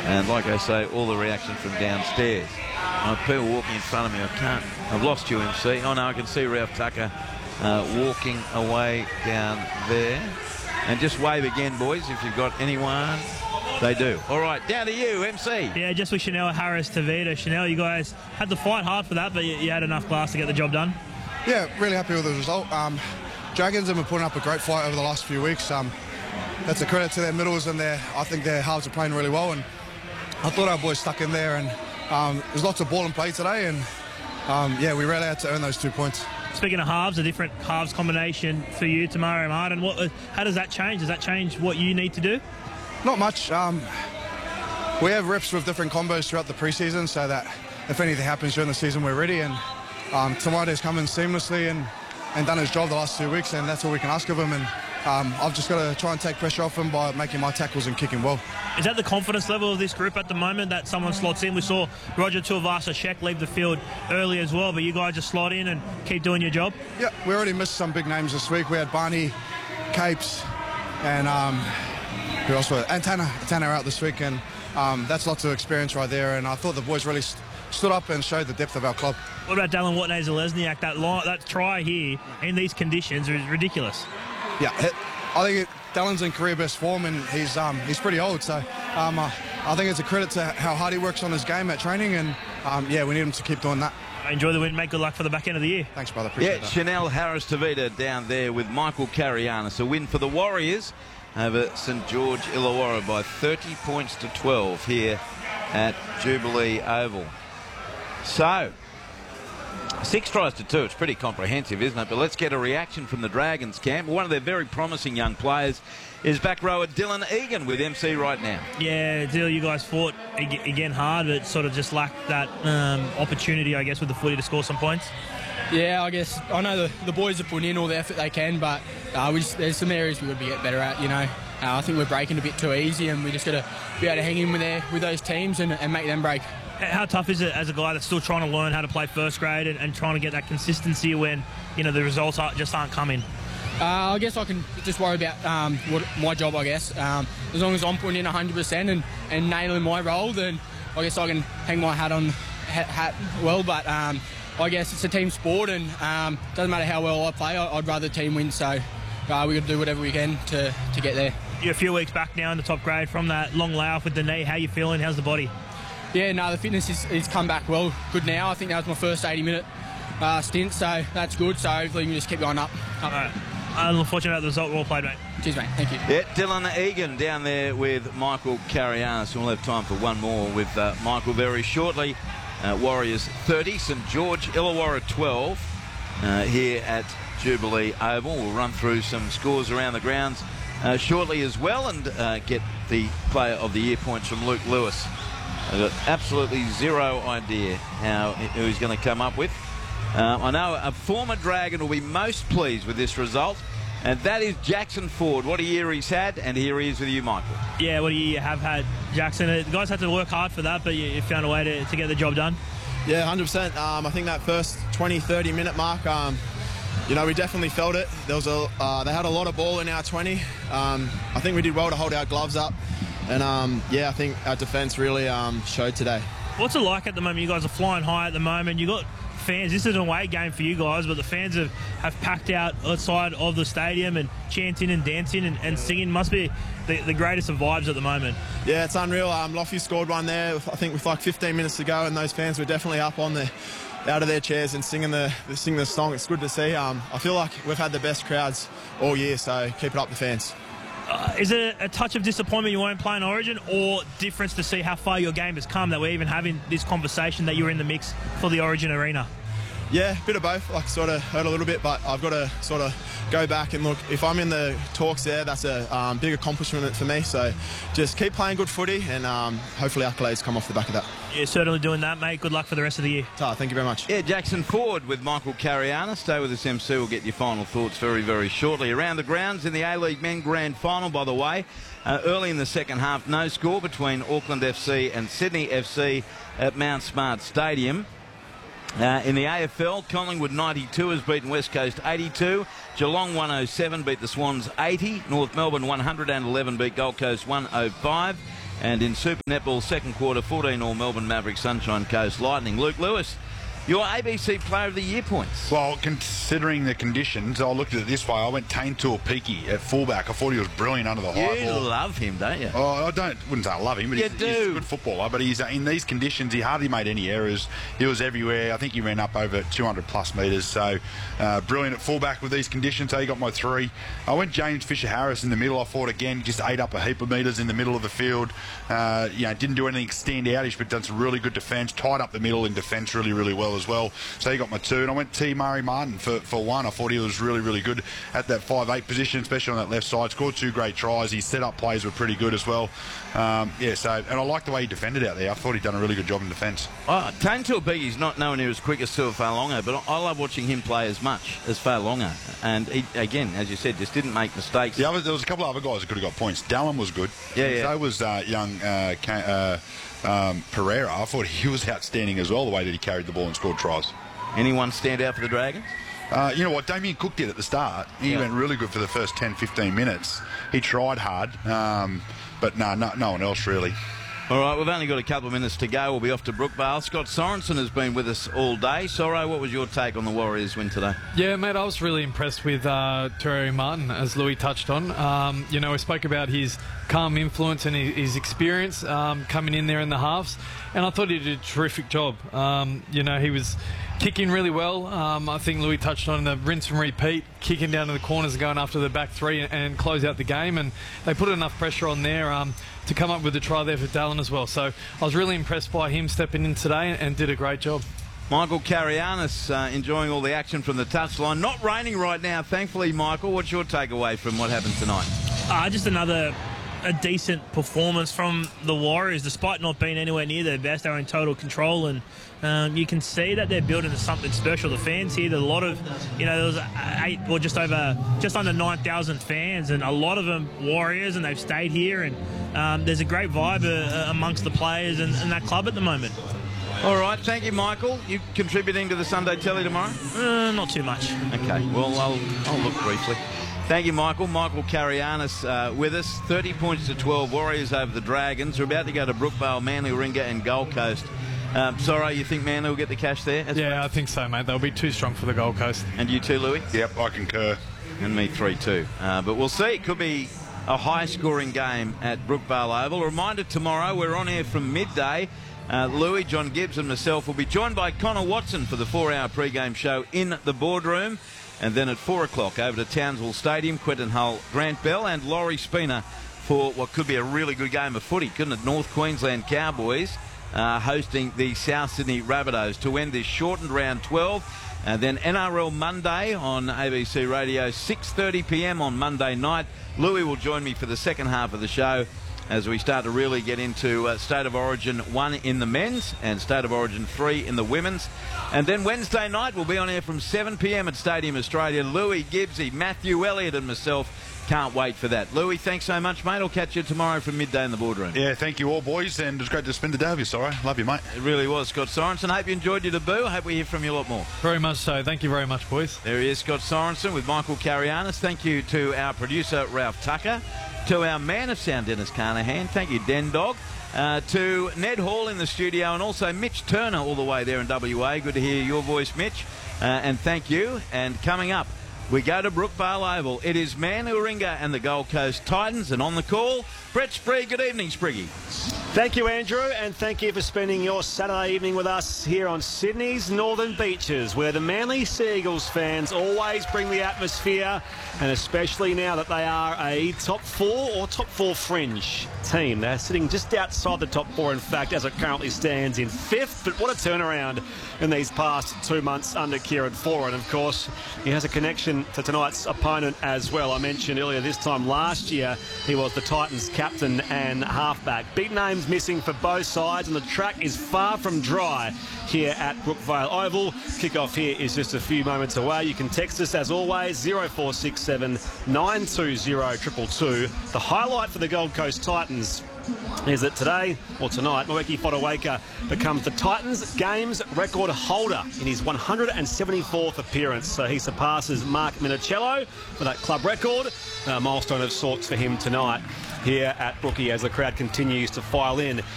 And like I say, all the reaction from downstairs. People walking in front of me. I've lost you, MC. Oh no, I can see Ralph Tucker walking away down there. And just wave again, boys, if you've got anyone. They do. All right, down to you, MC. Yeah, just with Chanel Harris-Tavita. Chanel, you guys had to fight hard for that, but you had enough class to get the job done. Yeah, really happy with the result. Dragons have been putting up a great fight over the last few weeks. That's a credit to their middles, and I think their halves are playing really well. And I thought our boys stuck in there, and there's lots of ball and play today, and yeah, we really had to earn those 2 points. Speaking of halves, a different halves combination for you tomorrow, Martin. How does that change? Does that change what you need to do? Not much. We have reps with different combos throughout the preseason, so that if anything happens during the season, we're ready. And Tamate's come in seamlessly and done his job the last 2 weeks, and that's all we can ask of him. And I've just got to try and take pressure off him by making my tackles and kicking well. Is that the confidence level of this group at the moment, that someone slots in? We saw Roger Tuivasa-Sheck leave the field early as well, but you guys just slot in and keep doing your job? Yeah, we already missed some big names this week. We had Barney, Capes, and who else were? And Tanner out this week, and that's lots of experience right there. And I thought the boys really stood up and showed the depth of our club. What about Dallin Watney-Zelezniak? That try here in these conditions is ridiculous. Yeah, I think Dallin's in career best form, and he's pretty old. So I think it's a credit to how hard he works on his game at training, and yeah, we need him to keep doing that. Enjoy the win, mate. Good luck for the back end of the year. Thanks, brother. Appreciate that. Chanel Harris-Tavita down there with Michael Carianis. A win for the Warriors over St George Illawarra by 30 points to 12 here at Jubilee Oval. So, 6 tries to 2. It's pretty comprehensive, isn't it? But let's get a reaction from the Dragons camp. One of their very promising young players is back rower Dylan Egan with MC right now. Yeah, Dill, you guys fought again hard, but sort of just lacked that opportunity, I guess, with the footy to score some points. Yeah, I guess I know the boys are putting in all the effort they can, but there's some areas we've got to get better at, you know. I think we're breaking a bit too easy, and we just got to be able to hang in with those teams and make them break. How tough is it as a guy that's still trying to learn how to play first grade and trying to get that consistency when, you know, the results just aren't coming? I guess I can just worry about what my job, I guess. As long as I'm putting in 100% and nailing my role, then I guess I can hang my hat well. But I guess it's a team sport, and doesn't matter how well I play, I'd rather the team win. So we've got to do whatever we can to get there. You're a few weeks back now in the top grade from that long layoff with the knee. How you feeling? How's the body? Yeah, no, the fitness is come back well, good now. I think that was my first 80-minute stint, so that's good. So hopefully we can just keep going up. All right. I'm unfortunate about the result. Well played, mate. Cheers, mate. Thank you. Yeah, Dylan Egan down there with Michael Carianis. We'll have time for one more with Michael very shortly. Warriors 30, St George Illawarra 12 here at Jubilee Oval. We'll run through some scores around the grounds shortly as well, and get the Player of the Year points from Luke Lewis. I've got absolutely zero idea who he's going to come up with. I know a former Dragon will be most pleased with this result, and that is Jackson Ford. What a year he's had, and here he is with you, Michael. Yeah, what a year you have had, Jackson. The guys had to work hard for that, but you found a way to get the job done. Yeah, 100%. I think that first 20, 30-minute mark, you know, we definitely felt it. They had a lot of ball in our 20. I think we did well to hold our gloves up. And, yeah, I think our defence really showed today. What's it like at the moment? You guys are flying high at the moment. You got fans. This is an away game for you guys, but the fans have packed out outside of the stadium and chanting and dancing and singing. Must be the greatest of vibes at the moment. Yeah, it's unreal. Lofty scored one there, I think, with like 15 minutes to go, and those fans were definitely up on out of their chairs and singing the song. It's good to see. I feel like we've had the best crowds all year, so keep it up, the fans. Is it a touch of disappointment you won't play in Origin, or difference to see how far your game has come that we're even having this conversation that you're in the mix for the Origin arena? Yeah, a bit of both. Like, sort of hurt a little bit, but I've got to sort of go back and look. If I'm in the talks there, that's a big accomplishment for me. So just keep playing good footy, and hopefully accolades come off the back of that. You're certainly doing that, mate. Good luck for the rest of the year. Thank you very much. Yeah, Jackson Ford with Michael Carianis. Stay with us, MC. We'll get your final thoughts very, very shortly. Around the grounds in the A-League Men Grand Final, by the way. Early in the second half, no score between Auckland FC and Sydney FC at Mount Smart Stadium. In the AFL, Collingwood 92 has beaten West Coast 82. Geelong 107 beat the Swans 80. North Melbourne 111 beat Gold Coast 105. And in Super Netball, second quarter, 14-all Melbourne Mavericks, Sunshine Coast Lightning. Luke Lewis, your ABC Player of the Year points. Well, considering the conditions, I looked at it this way. I went Taintor Peaky at fullback. I thought he was brilliant under the high You ball. love him, don't you? Oh, wouldn't say I love him, but he's a good footballer. But he's in these conditions, he hardly made any errors. He was everywhere. I think he ran up over 200 plus metres. So brilliant at fullback with these conditions. So he got my 3. I went James Fisher-Harris in the middle. I thought again, just ate up a heap of metres in the middle of the field. Didn't do anything stand outish, but done some really good defence. Tied up the middle in defence really, really well as well. So he got my 2. And I went T. Murray Martin for 1. I thought he was really, really good at that 5'8" position, especially on that left side. Scored 2 great tries. His set-up plays were pretty good as well. And I liked the way he defended out there. I thought he'd done a really good job in defence. Taintor Peaky's not nowhere near as quick as Tuafalonga, but I love watching him play as much as Falonga. And he, again, as you said, just didn't make mistakes. There was a couple of other guys that could have got points. Dallin was good. Yeah. So was young Pereira. I thought he was outstanding as well, the way that he carried the ball and scored tries. Anyone stand out for the Dragons? You know what Damien Cook did at the start? He went really good for the first 10-15 minutes. He tried hard, but no one else really. All right, we've only got a couple of minutes to go. We'll be off to Brookvale. Scott Sorensen has been with us all day. Soro, what was your take on the Warriors win today? Yeah, mate, I was really impressed with Terry Martin, as Louis touched on. We spoke about his calm influence and his experience coming in there in the halves, and I thought he did a terrific job. He was kicking really well. I think Louis touched on the rinse and repeat, kicking down to the corners and going after the back 3 and close out the game, and they put enough pressure on there to come up with a try there for Dallin as well. So I was really impressed by him stepping in today and did a great job. Michael Carianis enjoying all the action from the touchline. Not raining right now, thankfully, Michael. What's your takeaway from what happened tonight? Just a decent performance from the Warriors, despite not being anywhere near their best. They were in total control, and you can see that they're building to something special. The fans here, there's a lot of, there was just under 9,000 fans, and a lot of them Warriors, and they've stayed here, and there's a great vibe amongst the players and that club at the moment. All right, thank you, Michael. You contributing to the Sunday Telly tomorrow? Not too much. Okay, well, I'll look briefly. Thank you, Michael. Michael Carianis with us. 30 points to 12. Warriors over the Dragons. We're about to go to Brookvale, Manly, Warringah and Gold Coast. Soro, you think Manly will get the cash there? Yeah, I think so, mate. They'll be too strong for the Gold Coast. And you too, Louis? Yep, I concur. And me 3-2. But we'll see. It could be a high-scoring game at Brookvale Oval. A reminder, tomorrow we're on air from midday. Louis, John Gibbs and myself will be joined by Connor Watson for the 4-hour pre-game show in the boardroom. And then at 4 o'clock over to Townsville Stadium, Quentin Hull, Grant Bell and Laurie Spina for what could be a really good game of footy, couldn't it? North Queensland Cowboys hosting the South Sydney Rabbitohs to end this shortened round 12. And then NRL Monday on ABC Radio, 6:30 p.m. on Monday night. Louis will join me for the second half of the show as we start to really get into State of Origin 1 in the men's and State of Origin 3 in the women's. And then Wednesday night we'll be on air from 7 p.m. at Stadium Australia. Louis, Gibbsy, Matthew Elliott and myself can't wait for that. Louis, thanks so much, mate. I'll catch you tomorrow from midday in the boardroom. Yeah, thank you all, boys, and it was great to spend the day with you, Sorry. Love you, mate. It really was, Scott Sorensen. Hope you enjoyed your debut. I hope we hear from you a lot more. Very much so. Thank you very much, boys. There he is, Scott Sorensen with Michael Carianis. Thank you to our producer, Ralph Tucker. To our man of sound, Dennis Carnahan. Thank you, Den Dog. To Ned Hall in the studio, and also Mitch Turner all the way there in WA. Good to hear your voice, Mitch. And thank you. And coming up, we go to Brookvale Oval. It is Manly Warringah and the Gold Coast Titans. And on the call, Brett Sprigg. Good evening, Spriggy. Thank you, Andrew, and thank you for spending your Saturday evening with us here on Sydney's Northern Beaches, where the Manly Seagulls fans always bring the atmosphere, and especially now that they are a top 4 or top 4 fringe team. They're sitting just outside the top 4, in fact, as it currently stands in 5th, but what a turnaround in these past 2 months under Kieran Foran. Of course, he has a connection to tonight's opponent as well. I mentioned earlier this time last year, he was the Titans captain and halfback. Big names missing for both sides, and the track is far from dry here at Brookvale Oval. Kickoff here is just a few moments away. You can text us as always, 0467 920 222. The highlight for the Gold Coast Titans is that today, or tonight, Moeki Fotuaika becomes the Titans games record holder in his 174th appearance. So he surpasses Mark Minicello for that club record. A milestone of sorts for him tonight here at Brookie as the crowd continues to file in.